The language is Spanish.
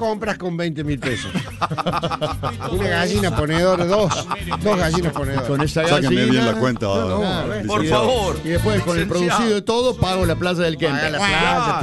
compras con 20.000 pesos? Una gallina ponedora, dos gallinas ponedoras. Con esa Sáquenme gallina. bien la cuenta. No, licenciado. Por favor. Y después con el Licenciado. producido de todo pago la plaza del Kempe. Paga la plaza,